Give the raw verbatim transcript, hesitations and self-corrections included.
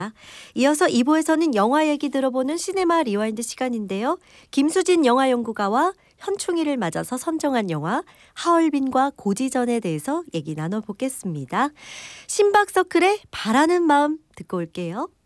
이어서 이 부에서는 영화 얘기 들어보는 시네마 리와인드 시간인데요. 김수진 영화연구가와 현충일을 맞아서 선정한 영화 하얼빈과 고지전에 대해서 얘기 나눠보겠습니다. 신박서클의 바라는 마음 듣고 올게요.